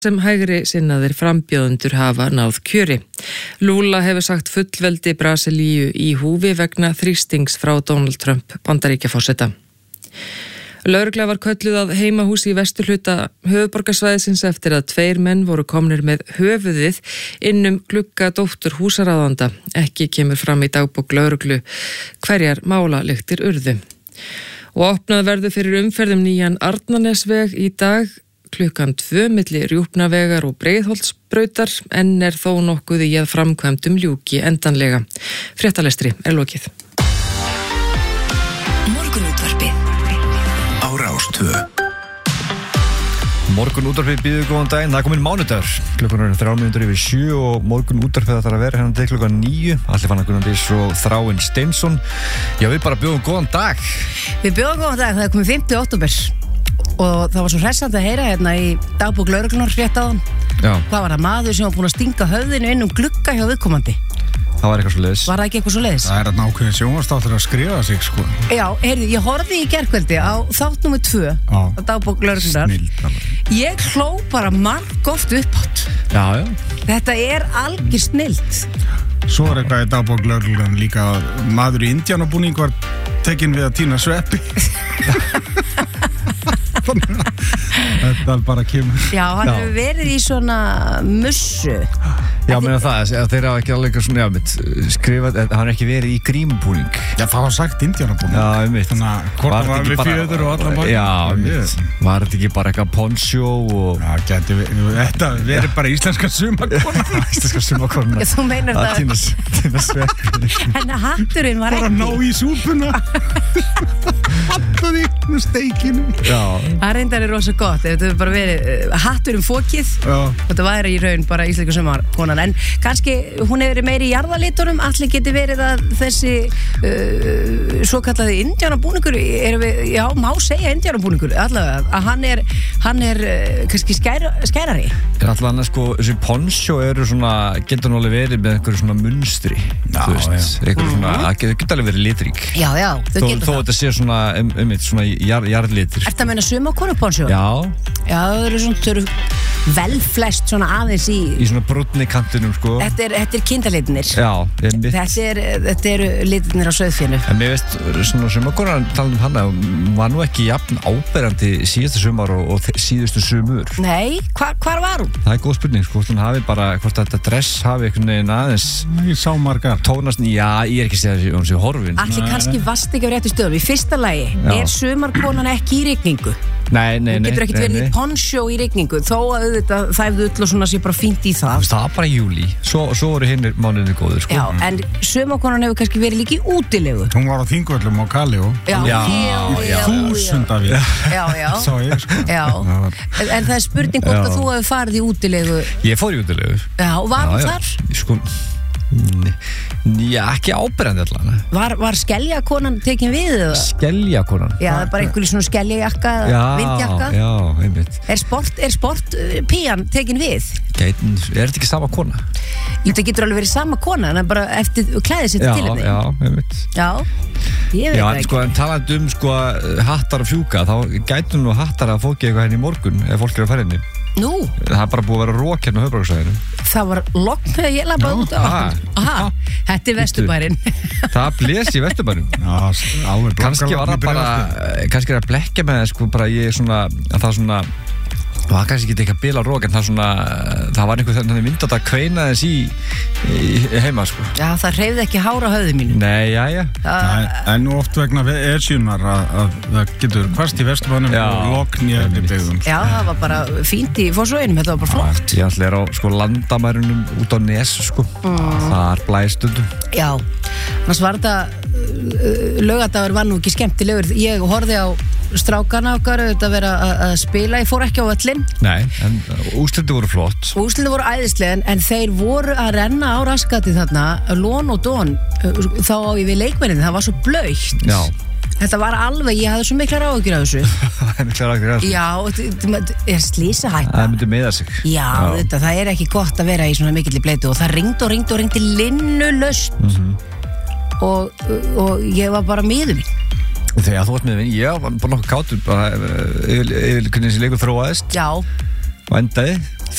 sem hægri sinnaðir frambjóðendur hafa náð kjöri. Lula hefur sagt fullveldi Brasilíu í húfi vegna þrýstings frá Donald Trump Bandaríkjaforseta. Lögregla var kölluð að heimahúsi í vesturhluta höfuðborgarsvæðisins eftir að 2 menn voru komnir með höfuðið innum glugga dóttur húsaráðanda. Ekki kemur fram í dagbók lögreglu hverjar málalyktir urðu. Og opnað verður fyrir umferðum nýjan Arnarnesveg í dag klukkan 2 milli Rjúpnavegar og Breiðholtsbrautar en þó nokkuð í að framkvæmdum ljúki endanlega. Fréttalestri lokið. Morgunútvarpið á Rás 2. Morgunútvarpið býður góðan daginn, það er komin mánudagur. Klukkan er 7:03 og morgunútvarpið þarf að vera hérna til klukkan 9. Allir fann að Gunnardís og Þráinn Steinsson. Já, við bara bjóðum góðan dag. Við bjóðum góðan dag, það er komið 5. október og það var svo hressandi að heyra hérna í dagbók lögreglunar frétt áðan. Já. Það var að maður sem var búin að stinga höfðinu inn glugga hjá viðkomandi. Það var eitthvað svo leiðis. Var það ekki eitthvað svo leiðis? Það er að nákvæmlega sjónvarstáttur að skrifa sig, sko. Já, heyrðu, ég horfði í gærkvöldi á þátt númer 2 á dagbók lögreglunar. Snill. Ég hló bara margoft uppátt. Já. Þetta er algjör snillt. Svo er eitthvað í dagbók lögreglunar líka að maður í indjánabúning var tekinn við að tína sveppi. Þetta bara kemur. Já, hann hefur verið í svona mussu. Já, meina það, þeir hafa ekki alveg svona, skrifað, hann er ekki verið í grímubúning. Já, það var sagt indjánabúning. Já, einmitt. Þannig að hvort var við fjöður og allan bara. Já, einmitt. Var þetta ekki bara eitthvað poncho og... Já, geti þetta verið bara íslenska sumarkona. Íslenska sumarkona. Þú meinar það. Tína sveppi. En hatturinn var bara ekki. Bara ná í súpuna. Hattaði með steikinu. Já. Það reyndar er rosa gott. Ef þetta hefur bara verið hatturinn fókið. Já. Þetta væri í raun bara íslenska sumarkonan. En kannski hún hefur verið meiri í jarðalitunum. Allir geti verið að þessi svo kallaði indjánabúningur já, má segja indjánabúningur allavega, að hann er kannski skærari. Allavega annars sko, þessi poncho eru svona, getur náttúrulega verið með einhverju svona munstri. Já, þú veist, einhverju svona, það getur alveg verið litrík. Já, þau getur það. Þó þetta sé svona, svona jarðlitir. Ertu að meina sumarkonu poncho? Já. Já, þau eru vel flest svona aðeins í svona brúnni kantinum sko. Þetta er kindalitinir. Já, einmitt. Þetta eru litinir á sauðfénu. En mér veist, svona sumarkonan talað hana, var nú ekki jafn áberandi síðustu sumar og síðustu sumur. Nei, hvar var hún? Það er góð spurning, sko, hún hafi bara, hvort þetta dress hafi einhvern veginn aðeins. Ég sá margar. Tónast, já, ég er ekki að segja hún sé horfin. Allir kannski vast ekki á réttu stöðum. Í fyrsta lagi er sumarkonan ekki í rigningu. Nei. Hún getur ekkert verið í poncho í rigningu, þó að þetta þæfðu ull og svona sé bara fínt í það. Það var bara í júlí, svo voru hinnir mánuðinni góður, sko. Já, en sumarkonan hefur kannski verið líka í útilegu. Hún var á Þingvöllum á Kaljó. Já. 1000 af við. Já. Sá ég, sko. Já. En það er spurning hvort að þú hefur farið í útilegu. Ég fór í útilegu. Já, og var hún þar? Sko, já, ekki áberandi allan. Var skeljakonan tekin við eða? Skeljakonan? Já, það er bara einhverju svona skeljajakka eða vindjakka. Já, einmitt. Er sport pían tekin við? Er þetta ekki sama kona? Þetta getur alveg verið sama kona, en bara eftir klæðið sér til henni. Já, einmitt. Já, ég veit það ekki. Sko, en talandi sko hattar og fjúka, þá gætu nú hattar að fóki eitthvað henni í morgun ef fólk er að fara henni. Nú? Það er bara búið að vera rók hérna á höfuðborgarsvæðinu. Það var logn þegar ég labbaði út á. Þetta er Vesturbærinn. Það blés í Vesturbænum. Kannski var það bara, kannski er að blekja með það, sko, bara ég svona, að það svona, það var kannski ekki eitthvað bila rók, en það var einhver þannig mynd að það kveinaðis í heima, sko. Já, það hreyfði ekki hár á höfði mínu. Nei, já. En nú oft vegna Esjunar að það getur hvast í Vesturbænum og logn í eftir byggðum. Já, það var bara fínt í Fossvoginum, þetta var bara flott. Ég ætla á sko landamærunum út á Nes, sko. Þar blæði stundum. Já, annars var þetta laugardagur var nú ekki skemmtilegur. Ég horfði á strákana okkar auðvitað að vera að spila. Ég fór ekki á völlinn. Nei, en úrslitin voru flott. Úrslitin voru æðisleg, en þeir voru að renna á raskati þarna, Lon og Don, þá á ég við leikmennin, það var svo blautt. Já. Þetta var alveg, ég hafði svo miklar áhyggjur af þessu. Það er miklar áhyggjur af þessu? Já, þetta er slysahætta. Það myndi meiða sig. Já, þetta, það er ekki gott að vera í svona mikilli bleitu og það ringdi linnulaust. Og ég var bara miður mín. Þegar þú varst með minn, ég var bara nokkuð kátur yfir hvernig þessi leikur þróaðist. Já. Og endaði